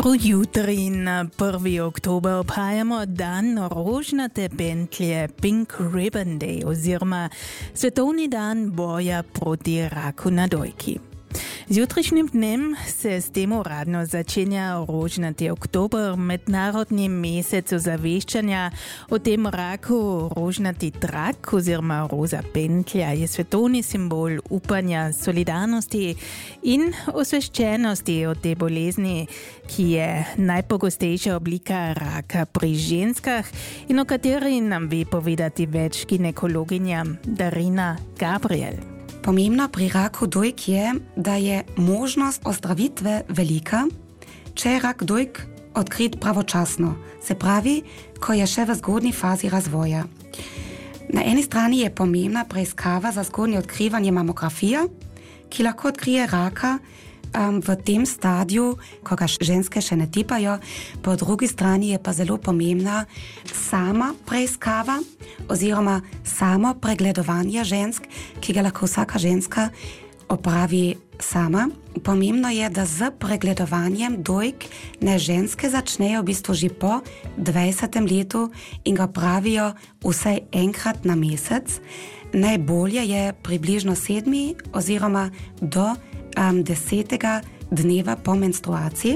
Pro jutri na 1. oktober obhajamo dan rožnate pentlje Pink Ribbon Day oziroma Svetovni dan boja proti raku na dojki. Z jutrišnjim dnem se s tem uradno začenja rožnati oktober, mednarodni mesec ozaveščanja o tem raku. Rožnati trak oziroma roza pentlja je svetovni simbol upanja, solidarnosti in osveščenosti o tej bolezni, ki je najpogostejša oblika raka pri ženskah in o kateri nam ve povedati več ginekologinja Darina Gabriel. Pomembno pri raku dojk je, da je možnost ozdravitve velika, če je rak dojk odkrit pravočasno, se pravi, ko je še v zgodnji fazi razvoja. Na eni strani je pomembna preiskava za zgodnje odkrivanje mamografija, ki lahko odkrije raka v tem stadiju, ko ga ženske še ne tipajo. Po drugi strani je pa zelo pomembna sama preiskava oziroma samo pregledovanje žensk, ki ga lahko vsaka ženska opravi sama. Pomembno je, da z pregledovanjem dojk ne ženske začnejo v bistvu že po 20. letu in ga opravijo vsaj enkrat na mesec. Najbolje je približno 7. oziroma do 10. dneva po menstruaciji.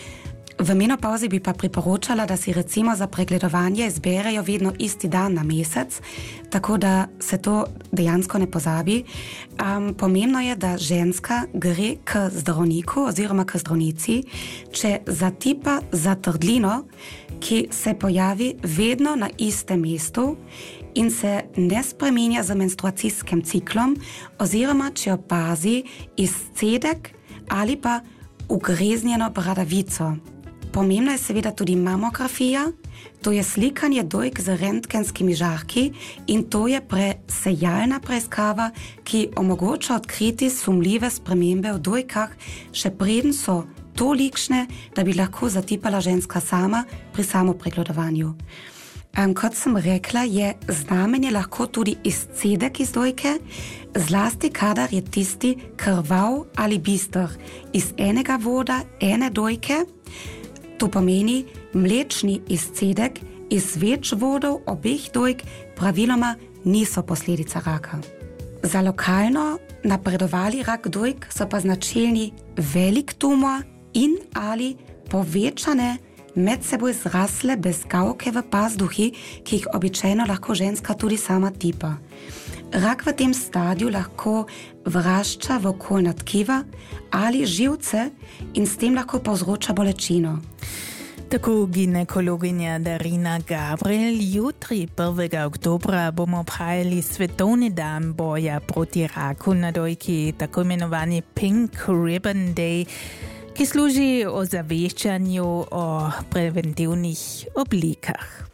V menopauzi bi pa priporočala, da si recimo za pregledovanje izberejo vedno isti dan na mesec, tako da se to dejansko ne pozabi. Pomembno je, da ženska gre k zdravniku oziroma k zdravnici, če zatipa zatrdlino, ki se pojavi vedno na istem mestu in se ne spreminja z menstruacijskim ciklom, oziroma če opazi izcedek ali pa ugreznjeno bradavico. Pomembna je seveda tudi mamografija, to je slikanje dojk z rentgenskimi žarki in to je presejalna preiskava, ki omogoča odkriti sumljive spremembe v dojkah, še preden so tolikšne, da bi lahko zatipala ženska sama pri samopregledovanju. Kot sem rekla, je znamenje lahko tudi izcedek iz dojke, zlasti kadar je tisti krvav ali bister iz enega voda, ene dojke. To pomeni, mlečni izcedek iz več vodov obeh dojk praviloma niso posledica raka. Za lokalno napredovali rak dojk so pa značilni velik tumor in ali povečane med seboj zrasle bezgavke v pazduhi, ki jih običajno lahko ženska tudi sama tipa. Rak v tem stadiju lahko vrašča v okoljna tkiva ali živce in s tem lahko povzroča bolečino. Tako ginekologinja Darina Gabriel. Jutri 1. oktobra bomo obhajali Svetovni dan boja proti raku na dojki, tako imenovani Pink Ribbon Day, ki služi ozaveščanju o preventivnih oblikah.